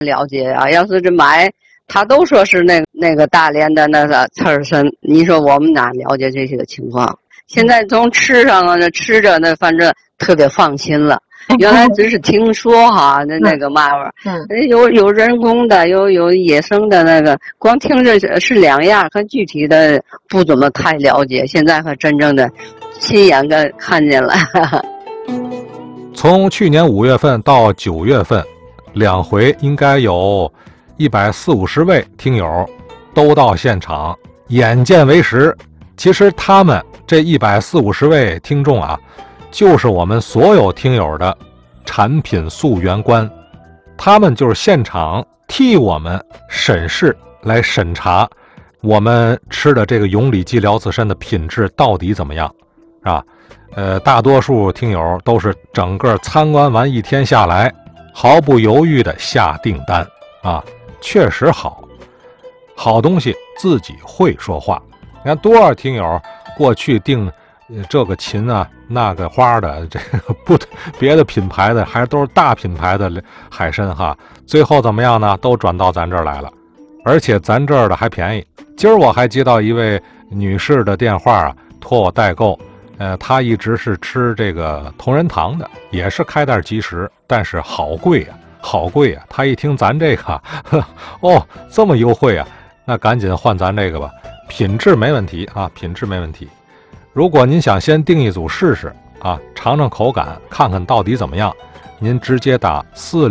了解啊。要是这买，他都说是那个大连的那个刺儿参，你说我们哪了解这些个情况？现在从吃上啊，吃着呢，反正特别放心了。原来只是听说哈，那个嘛玩意儿，有人工的，有野生的那个，光听着是两样，和具体的不怎么太了解。现在可真正的亲眼的看见了。 从去年5月份到9月份，2回应该有140-150位听友都到现场，眼见为实。其实他们这140-150位听众啊，就是我们所有听友的产品溯源官，他们就是现场替我们审视来审查我们吃的这个永里脊辽刺参的品质到底怎么样，是吧？大多数听友都是整个参观完1天下来，毫不犹豫的下订单啊，确实好东西自己会说话。你看多少听友过去订这个琴啊那个花的，这个不别的品牌的，还都是大品牌的海参哈，最后怎么样呢？都转到咱这儿来了，而且咱这儿的还便宜。今儿我还接到一位女士的电话啊，托我代购，她一直是吃这个同仁堂的，也是开袋即食，但是好贵啊！她一听咱这个，哦，这么优惠啊，那赶紧换咱这个吧。品质没问题啊，品质没问题。如果您想先订一组试试啊，尝尝口感，看看到底怎么样，您直接打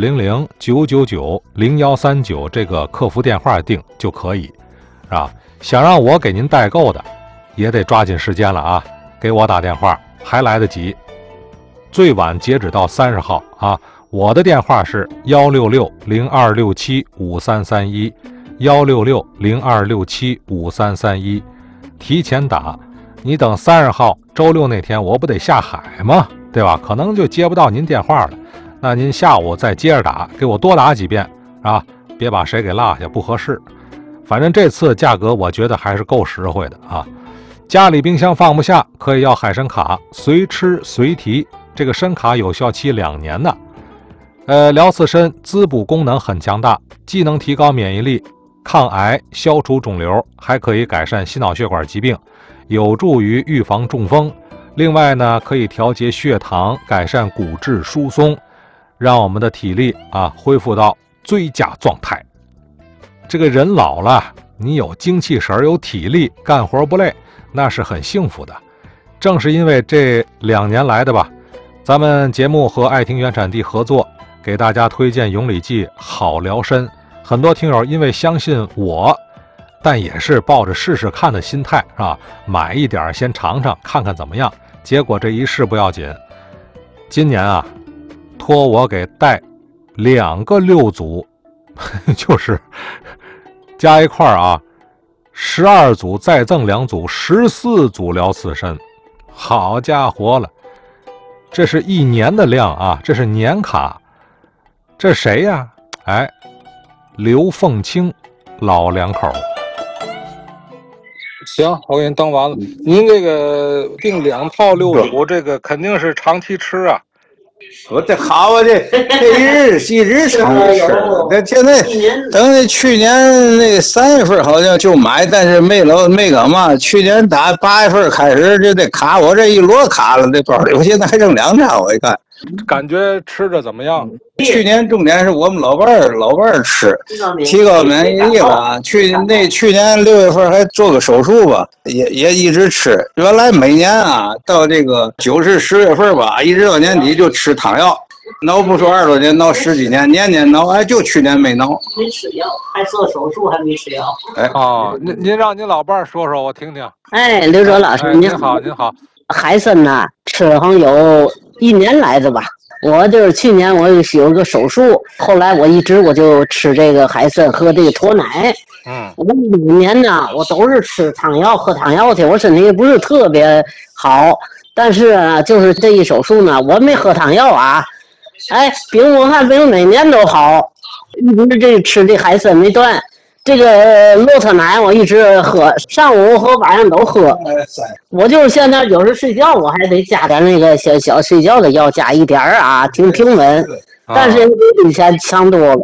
400-999-0139这个客服电话订就可以，是吧？想让我给您代购的，也得抓紧时间了啊，给我打电话还来得及，最晚截止到30号啊。我的电话是166-0267-5331，166-0267-5331，提前打。你等30号周六那天，我不得下海吗？对吧？可能就接不到您电话了。那您下午再接着打，给我多打几遍啊，别把谁给落下，不合适。反正这次价格我觉得还是够实惠的啊。家里冰箱放不下，可以要海参卡，随吃随提。这个参卡有效期2年呢。辽刺参滋补功能很强大，既能提高免疫力、抗癌、消除肿瘤，还可以改善心脑血管疾病，有助于预防中风。另外呢，可以调节血糖，改善骨质疏松，让我们的体力啊恢复到最佳状态。这个人老了，你有精气神，有体力，干活不累，那是很幸福的。正是因为这2年来的吧，咱们节目和爱听原产地合作，给大家推荐永里脊好辽参。很多听友因为相信我，但也是抱着试试看的心态，是吧？买一点先尝尝看看怎么样。结果这一试不要紧，今年啊，托我给带2个6组，就是加一块啊，12组再赠2组，14组辽刺参。好家伙了，这是1年的量啊，这是年卡。这谁呀？刘凤清老两口。行，我给您登完了。您这个订2套6组，这个肯定是长期吃啊。 我这好啊，这一直长期吃。那现在等那去年那个3月份好像就买，但是没干嘛。去年打8月份开始就得卡，我这一摞卡了，这包里我现在还剩2张，我一看。 感觉吃着怎么样？ 去年重点是我们老伴儿吃，提高免疫力吧。去年6月份还做个手术吧，也一直吃。原来每年啊，到这个9、10月份吧，一直到年底就吃汤药，挠不出20多年，挠10几年，年年挠，就去年没挠。 没吃药，还做手术，还没吃药。 您让您老伴儿说说，我听听。 刘哲老师， 您好，您好。 海参呐，吃好像有1年来的吧。我就是去年我有个手术，后来我一直就吃这个海参喝这个脱奶。我每年呢，我都是吃汤药喝汤药去，我身体也不是特别好，但是呢，就是这一手术呢，我没喝汤药啊。病我看病每年都好，一直这吃这海参没断。这个骆驼奶我一直喝，上午和晚上都喝。我就是现在有时睡觉我还得加点那个小睡觉的药，加一点啊，挺稳。但是比以前强多了。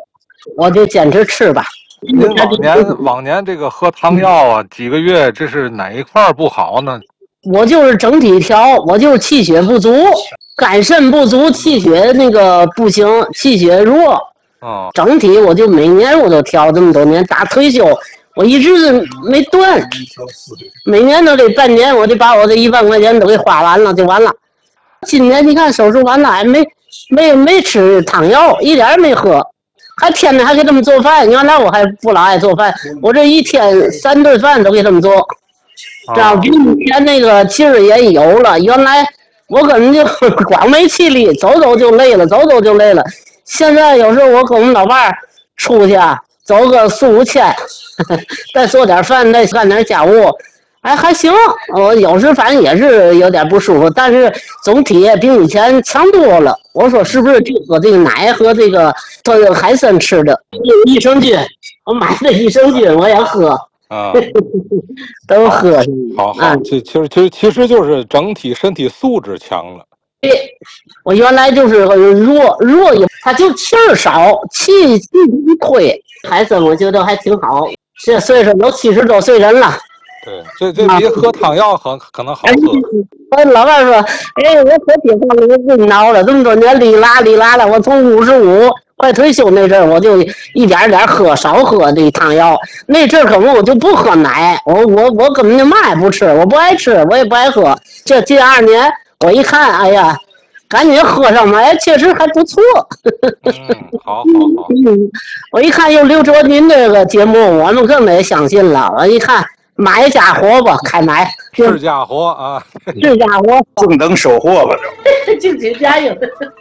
我就坚持吃吧。 您往年这个喝汤药啊，几个月，这是哪一块不好呢？ 我就是整体调，我就是气血不足，肝肾不足，气血那个不行，气血弱。整体我就每年我都调，这么多年打退休，我一直没断，每年都得半年，我就把我这1万块钱都给花完了就完了。今年你看手术完了，还没吃汤药，一点也没喝，还天天还给他们做饭。原来我还不老爱做饭，我这一天3顿饭都给他们做。这样比以前那个劲儿也有了。原来我可能就光没气力，走走就累了。现在有时候我跟我们老伴儿出去走个4、5千，再做点饭，再干点家务，还行。我有时反正也是有点不舒服，但是总体比以前强多了。我说是不是就和这个奶和这个海参吃的益生菌，我买的益生菌我也喝。都喝。 好，其实就是整体身体素质强了。 对，我原来就是弱，他就气儿少，气不亏。海参我觉得还挺好，这岁数都70多岁人了。 对，这比喝汤药可能好喝。 我老伴说，我可别放我给你挠了，这么多年哩啦了，我从55快退休那阵儿，我就一点点少喝这汤药。那阵儿可能我就不喝奶，我根本就嘛也不吃，我不爱吃，我也不爱喝。这近2年我一看，哎呀，赶紧喝上吧，确实还不错。 好。 我一看又刘卓您这个节目，我们更得相信了。我一看买家伙吧，开买是家伙啊， 是家伙， 正等收获吧， 敬请加油。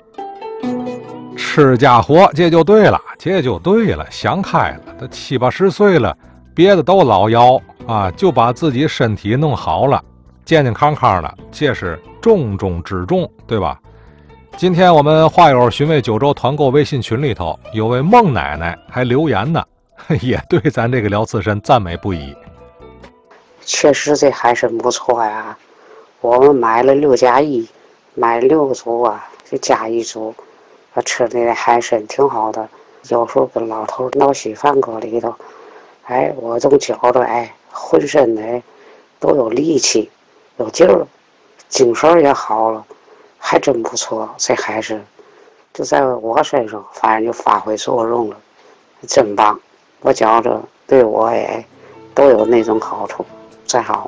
吃家伙，这就对了，想开了。他70、80岁了，别的都老摇啊，就把自己身体弄好了，健健康康的，这是重中之重，对吧？今天我们话友寻味9州团购微信群里头，有位孟奶奶还留言呢，也对咱这个聊刺参赞美不已。 确实这海参不错呀，我们买了6加1，买6组就加1组。吃那海参挺好的，有时候跟老头闹稀饭搁里头，我总觉着浑身都有力气，有劲儿，精神也好了，还真不错。这海参就在我身上，反正就发挥作用了，真棒。我觉着对我都有那种好处，真好。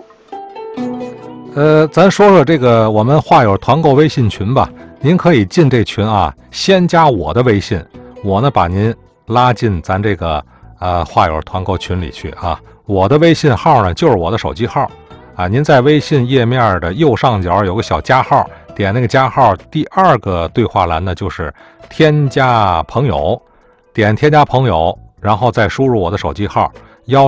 咱说说这个我们话友团购微信群吧。您可以进这群先加我的微信，我呢把您拉进咱这个话友团购群里去啊。我的微信号呢就是我的手机号您在微信页面的右上角有个小加号，点那个加号，第2个对话栏呢就是添加朋友，点添加朋友，然后再输入我的手机号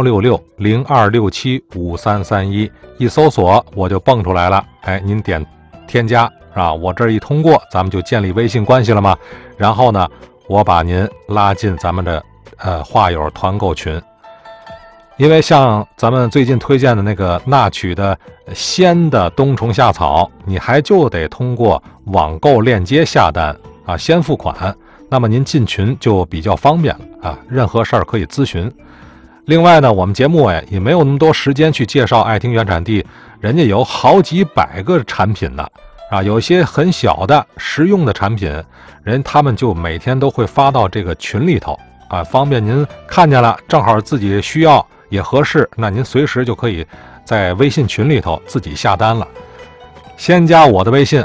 166-0267-5331，一搜索我就蹦出来了。您点添加我这一通过，咱们就建立微信关系了吗？然后呢，我把您拉进咱们的话友团购群。因为像咱们最近推荐的那个纳曲的鲜的冬虫夏草，你还就得通过网购链接下单先付款，那么您进群就比较方便了任何事儿可以咨询。另外呢，我们节目也没有那么多时间去介绍爱听原产地，人家有好几百个产品呢有一些很小的实用的产品，他们就每天都会发到这个群里头方便您看见了，正好自己需要也合适，那您随时就可以在微信群里头自己下单了。先加我的微信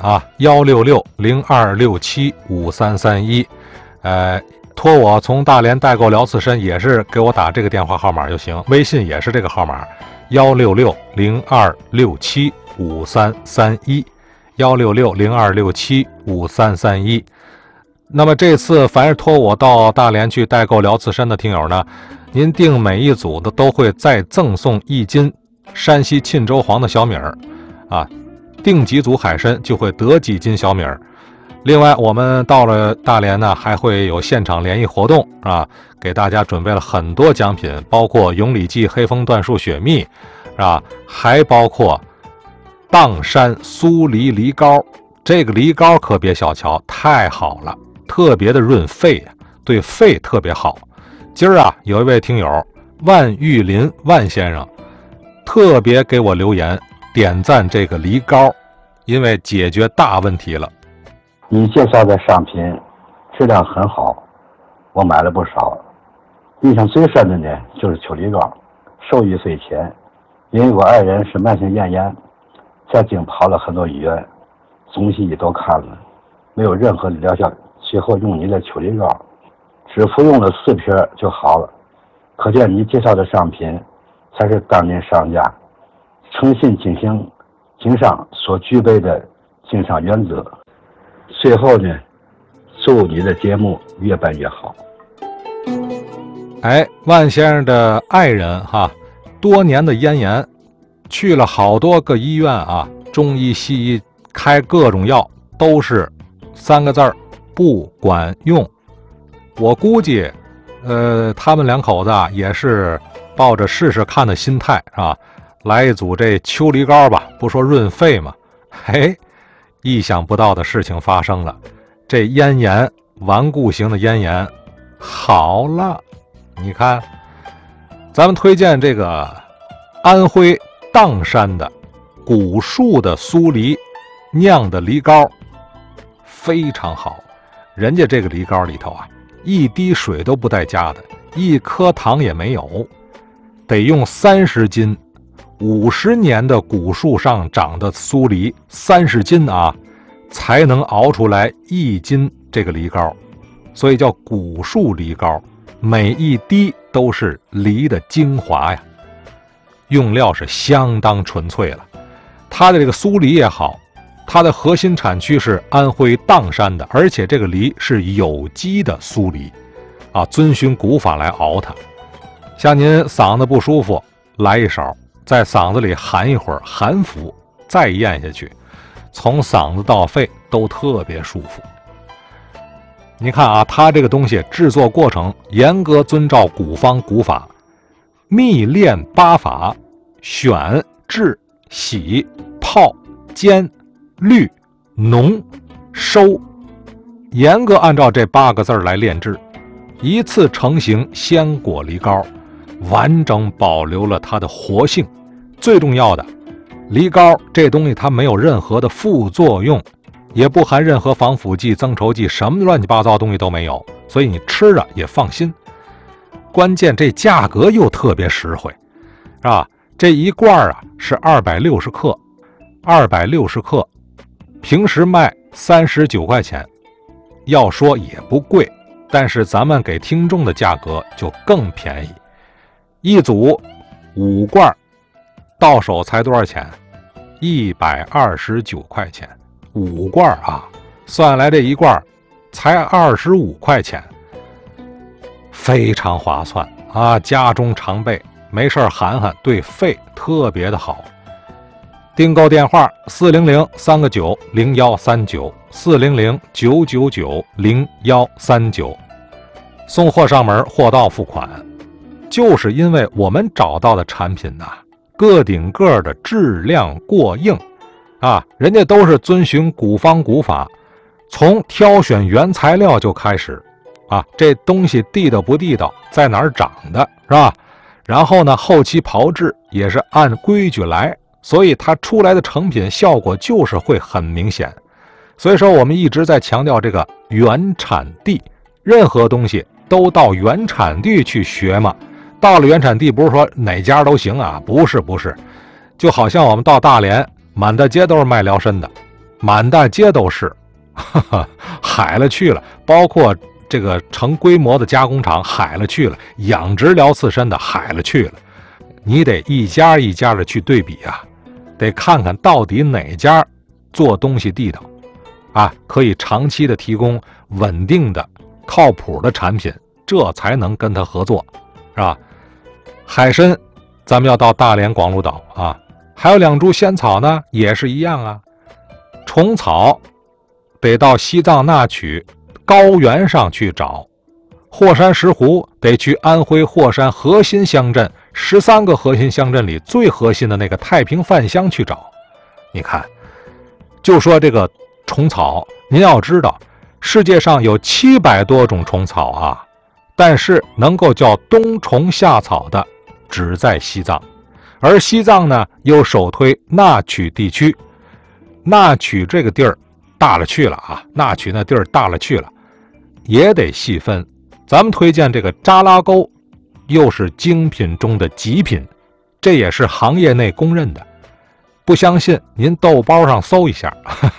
166-0267-5331，托我从大连代购聊刺参也是给我打这个电话号码就行，微信也是这个号码166-0267-5331。166-0267-5331。那么这次凡是托我到大连去代购聊刺参的听友呢，您订每一组的都会再赠送1斤山西沁州黄的小米儿订几组海参就会得几斤小米儿。另外我们到了大连呢，还会有现场联谊活动给大家准备了很多奖品，包括永里记黑枫椴树雪蜜还包括砀山酥梨膏。这个梨膏可别小瞧，太好了，特别的润肺对肺特别好。 今儿啊，有一位听友万玉林万先生特别给我留言点赞这个梨膏，因为解决大问题了。 你介绍的商品质量很好，我买了不少。印象最深的呢就是秋梨膏。受益匪浅，因为我爱人是慢性咽炎，在京跑了很多医院，中西医都看了，没有任何的疗效。最后用你的秋梨膏，只服用了4瓶就好了。可见你介绍的商品才是当年商家诚信经商所具备的经商原则。最后呢，祝你的节目越办越好。 万先生的爱人哈，多年的咽炎，去了好多个医院啊，中医西医开各种药都是3个字儿，不管用。我估计他们2口子啊也是抱着试试看的心态啊，来一组这秋梨膏吧，不说润肺嘛。意想不到的事情发生了，这咽炎顽固型的咽炎好了。你看，咱们推荐这个安徽砀山的古树的苏梨酿的梨膏非常好。人家这个梨膏里头啊，一滴水都不带加的，一颗糖也没有，得用30斤50年的古树上长的苏梨30斤啊，才能熬出来1斤这个梨膏，所以叫古树梨膏。每一滴都是梨的精华呀，用料是相当纯粹了。它的这个苏梨也好，它的核心产区是安徽砀山的，而且这个梨是有机的苏梨啊，遵循古法来熬它。像您嗓子不舒服，来一勺，在嗓子里含一会儿，含服，再咽下去，从嗓子到肺都特别舒服。你看啊，它这个东西制作过程严格遵照古方古法，蜜炼8法，选、制、洗、泡、煎、滤、浓、收，严格按照这8个字来炼制，一次成型鲜果梨膏，完整保留了它的活性。最重要的，梨膏这东西它没有任何的副作用，也不含任何防腐剂、增稠剂，什么乱七八糟东西都没有，所以你吃着也放心。关键这价格又特别实惠，是吧？这一罐啊是260克，260克，平时卖39块钱，要说也不贵，但是咱们给听众的价格就更便宜，一组5罐，到手才多少钱？129块钱。5罐啊，算下来这一罐才25块钱，非常划算啊！家中常备，没事含含，对肺特别的好。订购电话400-3个9-0139，400-999-0139，送货上门，货到付款。就是因为我们找到的产品呐，个顶个的质量过硬啊，人家都是遵循古方古法，从挑选原材料就开始啊，这东西地道不地道，在哪儿长的，是吧？然后呢，后期炮制也是按规矩来，所以它出来的成品效果就是会很明显。所以说我们一直在强调这个原产地，任何东西都到原产地去学嘛。到了原产地不是说哪家都行啊，不是，就好像我们到大连，满大街都是卖辽参的，满大街都是，海了去了，包括这个成规模的加工厂海了去了，养殖辽刺参的海了去了，你得一家一家的去对比啊，得看看到底哪家做东西地道啊，可以长期的提供稳定的靠谱的产品，这才能跟他合作，是吧？海参咱们要到大连广鹿岛啊，还有2株仙草呢，也是一样啊。虫草得到西藏那曲高原上去找，霍山石斛得去安徽霍山核心乡镇13个核心乡镇里最核心的那个太平泛乡去找。你看，就说这个虫草，您要知道世界上有700多种虫草啊， 但是能够叫冬虫夏草的只在西藏，而西藏呢又首推那曲地区。那曲这个地儿大了去了啊，那曲那地儿大了去了，也得细分。咱们推荐这个扎拉沟，又是精品中的极品，这也是行业内公认的。不相信您豆包上搜一下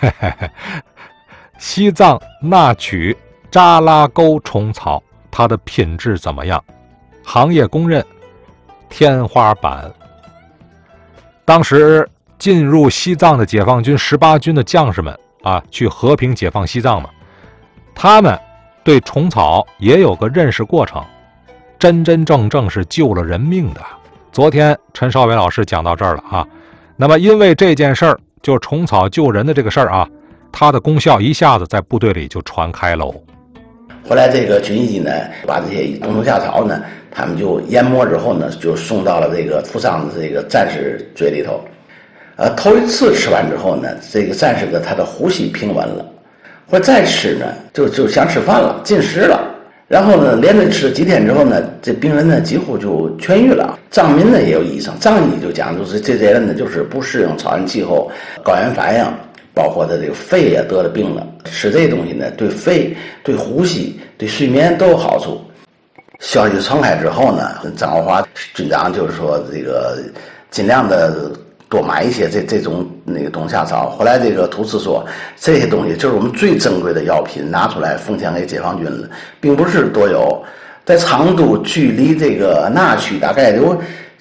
西藏那曲扎拉沟虫草，它的品质怎么样？行业公认天花板。当时进入西藏的解放军18军的将士们啊，去和平解放西藏嘛，他们对虫草也有个认识过程，真真正正是救了人命的。昨天陈少伟老师讲到这儿了啊，那么因为这件事儿，就虫草救人的这个事儿啊，它的功效一下子在部队里就传开喽。 后来这个军医呢，把这些冬虫夏草呢，他们就研磨之后呢，就送到了这个负伤的这个战士嘴里头。头一次吃完之后呢，这个战士的他的呼吸平稳了，或者再吃呢，就想吃饭了，进食了。然后呢，连着吃几天之后呢，这病人呢几乎就痊愈了。藏民呢也有医生，藏医就讲，就是这些人呢就是不适应草原气候，高原反应，包括他这个肺也得了病了，吃这东西呢，对肺、对呼吸、对睡眠都有好处。消息传开之后呢，张国华军长就是说这个尽量的多买一些这种那个冬虫夏草。后来这个图司说，这些东西就是我们最珍贵的药品，拿出来奉献给解放军了，并不是多有。在昌都距离这个那曲大概有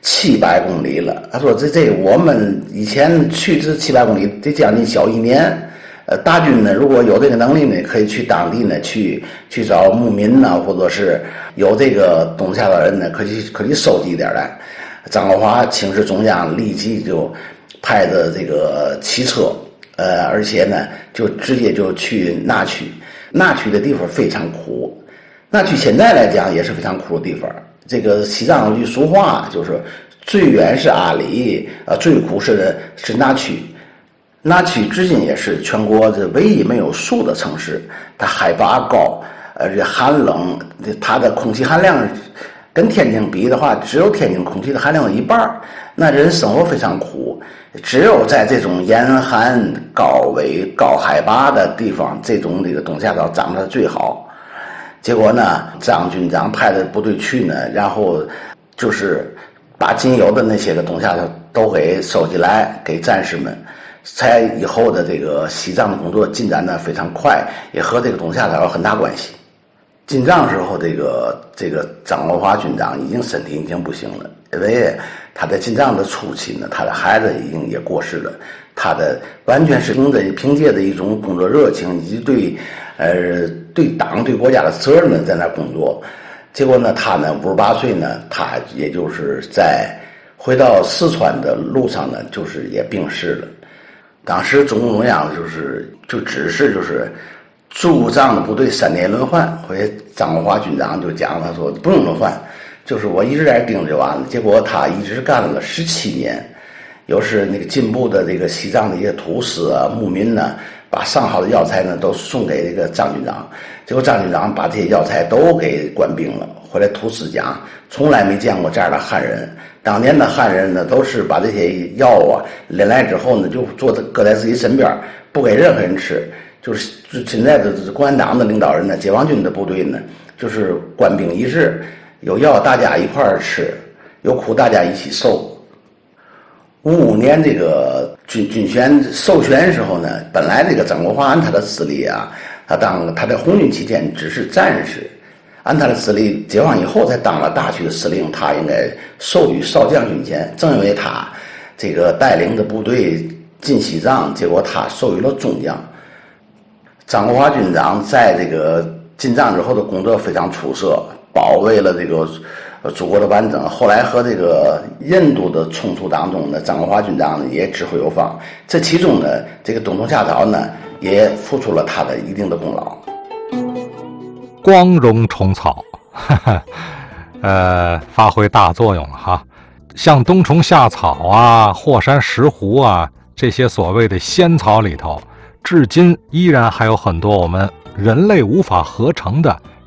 700公里了。他说这我们以前去这700公里得将近小1年。大军呢，如果有这个能力呢，可以去当地呢，去找牧民呢，或者是有这个冬虫夏草人呢，可以收集一点来。张国华请示中央，立即就派的这个汽车，而且呢，就直接就去那曲。那曲的地方非常苦，那曲现在来讲也是非常苦的地方。这个西藏有句俗话，就是最远是阿里，最苦是那曲。那曲至今也是全国这唯一没有树的城市，它海拔高，而且寒冷，它的空气含量跟天津比的话，只有天津空气的含量的一半。那人生活非常苦，只有在这种严寒、高纬、高海拔的地方，这种这个冬虫夏草长得最好。结果呢，张军长派的部队去呢，然后就是把仅有的那些个冬虫夏草都给收集来给战士们。才以后的这个西藏的工作进展的非常快，也和这个冬虫夏草有很大关系。进藏时候，这个张国华军长身体已经不行了，因为他在进藏的初期呢，他的孩子已经也过世了，他的完全是凭借着一种工作热情以及对党对国家的责任呢在那工作。结果呢，他呢58岁呢，他也就是在回到四川的路上呢，就是也病逝了。当时中共中央就指示就是驻藏的部队3年轮换，回张国华军长就讲，他说不用轮换，就是我一直在盯着就完了。结果他一直干了17年，又是那个进步的这个西藏的一些土司啊、牧民呢，把上好的药材呢都送给这个张军长，结果张军长把这些药材都给官兵了。回来土司讲，从来没见过这样的汉人。当年的汉人呢，都是把这些药啊拎来之后呢，就搁在自己身边，不给任何人吃。就是现在的共产党的领导人呢，解放军的部队呢，就是官兵一致，有药大家一块儿吃，有苦大家一起受。55年这个军衔授权时候呢，本来这个张国华按他的资历啊，他在红军期间只是战士。按他的资历，解放以后才当了大区的司令，他应该授予少将军衔。正因为他这个带领的部队进西藏，结果他授予了中将。张国华军长在这个进藏之后的工作非常出色，保卫了这个祖国的完整。后来和这个印度的冲突当中呢，张国华军长呢也指挥有方。这其中呢，这个冬虫夏草呢也付出了他的一定的功劳。 光荣虫草，发挥大作用了哈。像冬虫夏草啊、霍山石斛啊这些所谓的仙草里头，至今依然还有很多我们人类无法合成的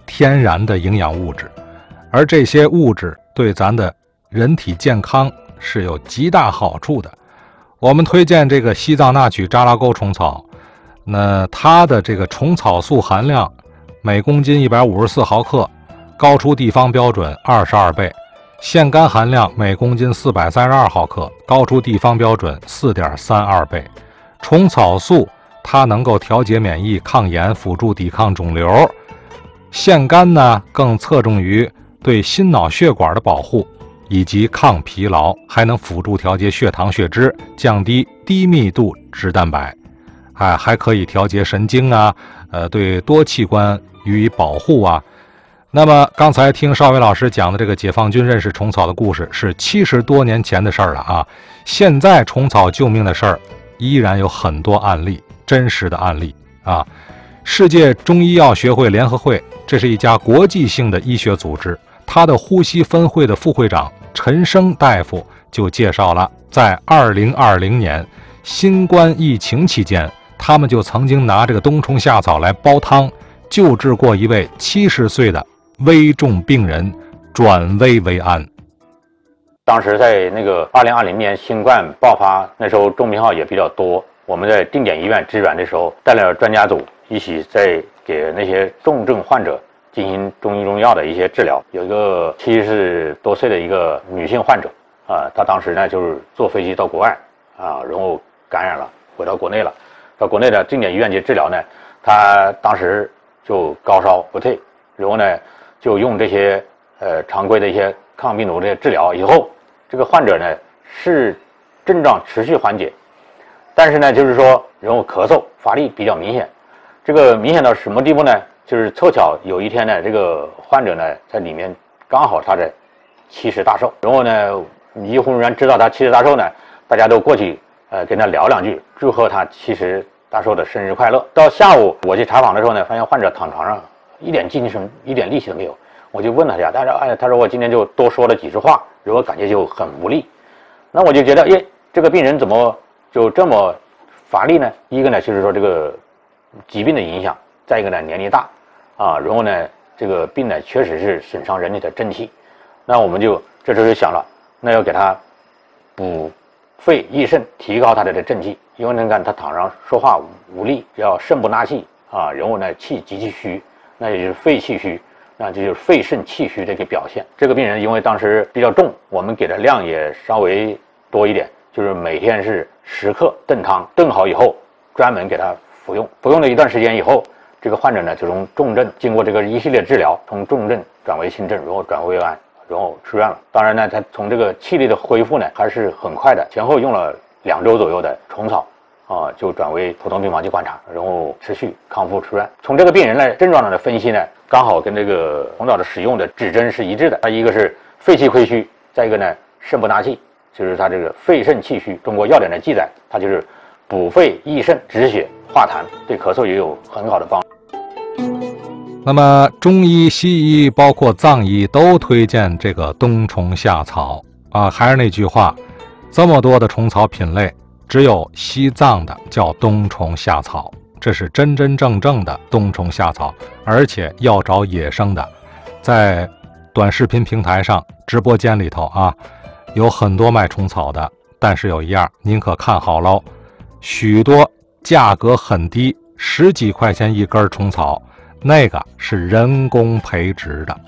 天然的营养物质，而这些物质对咱的人体健康是有极大好处的。我们推荐这个西藏那曲扎拉沟虫草，那它的这个虫草素含量每公斤154毫克，高出地方标准22倍；腺苷含量每公斤432毫克，高出地方标准4.32倍。虫草素它能够调节免疫、抗炎，辅助抵抗肿瘤。腺苷呢，更侧重于对心脑血管的保护以及抗疲劳，还能辅助调节血糖血脂，降低低密度脂蛋白，还可以调节神经啊，对多器官予以保护啊。那么刚才听邵伟老师讲的这个解放军认识虫草的故事是70多年前的事儿了啊，现在虫草救命的事儿依然有很多案例，真实的案例啊。世界中医药学会联合会，这是一家国际性的医学组织，它的呼吸分会的副会长陈生大夫就介绍了，在2020年新冠疫情期间，他们就曾经拿这个冬虫夏草来煲汤，救治过一位70岁的危重病人，转危为安。 当时在那个2020年新冠爆发，那时候重病号也比较多，我们在定点医院支援的时候，带了专家组一起在给那些重症患者进行中医中药的一些治疗。有一个70多岁的一个女性患者啊，她当时呢就是坐飞机到国外啊，然后感染了，回到国内了。到国内的定点医院去治疗呢，她当时就高烧不退，然后呢就用这些常规的一些抗病毒的治疗以后，这个患者呢是症状持续缓解，但是呢就是说然后咳嗽乏力比较明显。这个明显到什么地步呢？就是凑巧有一天呢，这个患者呢在里面刚好他在70大寿，然后呢医护人员知道他70大寿呢，大家都过去跟他聊两句，祝贺他70大寿的生日快乐。到下午我去查访的时候呢，发现患者躺床上一点精神一点力气都没有，我就问他呀，他说我今天就多说了几句话，然后感觉就很无力。那我就觉得，这个病人怎么就这么乏力呢？一个呢就是说这个疾病的影响，再一个呢年龄大啊，然后呢这个病呢确实是损伤人体的正气。那我们就这时候就想了，那要给他补肺益肾，提高他的正气。因为你看他躺上说话无力，要肾不纳气啊，然后呢气极其虚，那也就是肺气虚，那这就是肺肾气虚的一个表现。这个病人因为当时比较重，我们给的量也稍微多一点，就是每天是10克炖汤，炖好以后专门给他服用。服用了一段时间以后，这个患者呢就从重症经过这个一系列治疗，从重症转为轻症，然后转危为安，然后出院了。当然呢，他从这个气力的恢复呢还是很快的，前后用了2周左右的虫草啊，就转为普通病房去观察，然后持续康复出院。从这个病人的症状上的分析呢，刚好跟这个虫草的使用的指针是一致的。它一个是肺气亏虚，再一个呢肾不纳气，就是它这个肺肾气虚。中国药典的记载，它就是补肺益肾、止血化痰，对咳嗽也有很好的帮助。 那么中医、西医包括藏医都推荐这个冬虫夏草啊。还是那句话，这么多的虫草品类，只有西藏的叫冬虫夏草，这是真真正正的冬虫夏草，而且要找野生的。在短视频平台上、直播间里头啊，有很多卖虫草的，但是有一样您可看好喽，许多价格很低，10几块钱一根虫草，那个是人工培植的，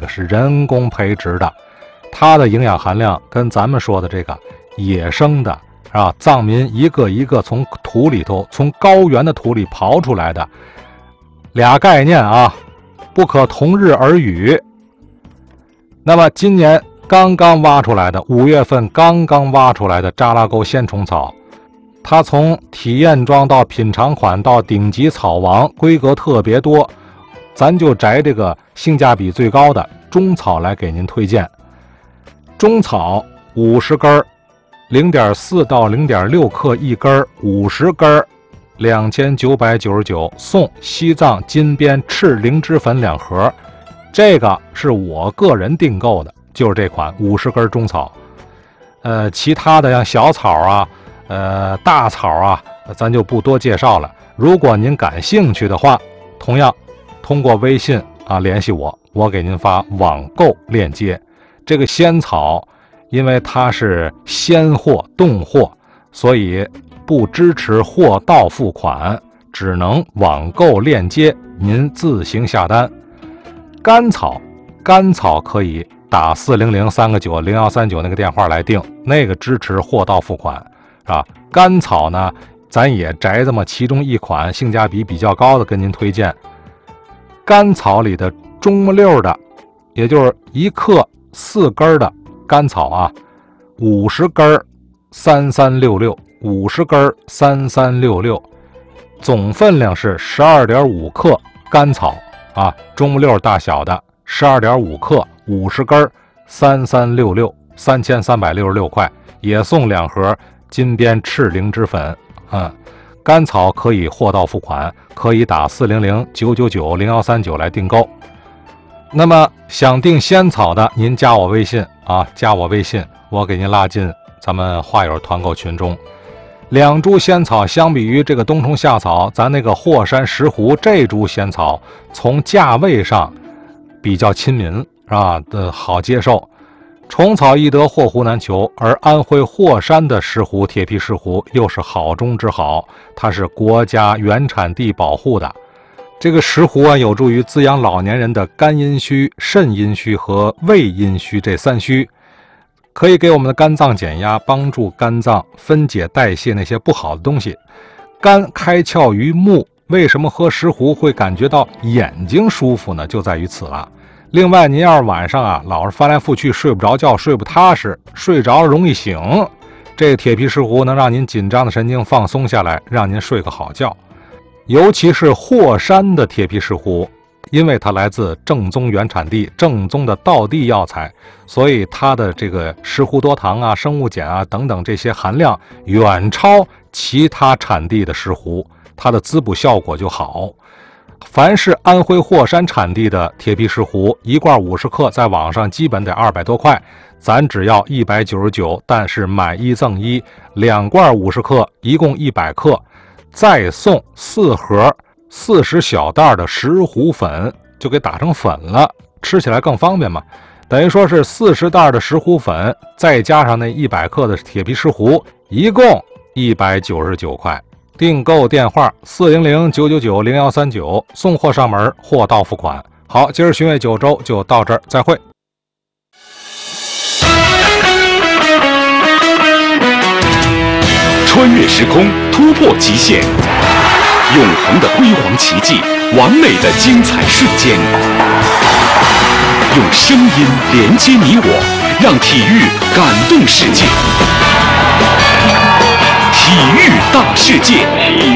它的营养含量跟咱们说的这个野生的啊，藏民一个一个从土里头，从高原的土里刨出来的，俩概念啊，不可同日而语。那么今年刚刚挖出来的，5月份刚刚挖出来的扎拉沟鲜虫草，它从体验装到品尝款到顶级草王，规格特别多，咱就摘这个性价比最高的中草来给您推荐。中草50根，0.4到0.6克一根，50根，2999，送西藏金边赤灵芝粉2盒。这个是我个人订购的，就是这款50根中草。其他的像小草啊、大草啊，咱就不多介绍了。如果您感兴趣的话，同样通过微信啊，联系我，我给您发网购链接。这个仙草因为它是鲜货冻货，所以不支持货到付款，只能网购链接，您自行下单。甘草可以打400-3个9-0139那个电话来订，那个支持货到付款啊。甘草呢，咱也摘这么其中一款性价比比较高的跟您推荐。甘草里的中木溜的，也就是1克4根的甘草啊，50根3366，50根3366，总分量是12.5克甘草啊，中木溜大小的12.5克，50根3366，3366块，也送2盒金边赤灵芝粉。甘草可以货到付款，可以打400-999-0139来订购。那么想订仙草的，您加我微信啊，加我微信，我给您拉进咱们话友团购群中。2株仙草相比于这个冬虫夏草，咱那个霍山石斛这株仙草从价位上比较亲民啊，好接受。虫草易得，货斛难求，而安徽霍山的石斛，铁皮石斛又是好中之好，它是国家原产地保护的。这个石斛啊，有助于滋养老年人的肝阴虚、肾阴虚和胃阴虚这3虚，可以给我们的肝脏减压，帮助肝脏分解代谢那些不好的东西。肝开窍于目，为什么喝石斛会感觉到眼睛舒服呢？就在于此了。另外，您要是晚上啊老是翻来覆去睡不着觉，睡不踏实，睡着了容易醒，这个铁皮石斛能让您紧张的神经放松下来，让您睡个好觉。尤其是霍山的铁皮石斛，因为它来自正宗原产地，正宗的道地药材，所以它的这个石斛多糖啊、生物碱啊等等这些含量远超其他产地的石斛，它的滋补效果就好。凡是安徽霍山产地的铁皮石斛，1罐50克，在网上基本得200多块，咱只要199，但是买1赠1，2罐50克，一共100克，再送4盒40小袋的石斛粉，就给打成粉了，吃起来更方便嘛。等于说是40袋的石斛粉，再加上那100克的铁皮石斛，一共199块。订购电话400-999-0139，送货上门，货到付款。好，今儿寻味9州就到这儿，再会。 穿越时空，突破极限，永恒的辉煌奇迹，完美的精彩瞬间。用声音连接你我，让体育感动世界。体育大世界。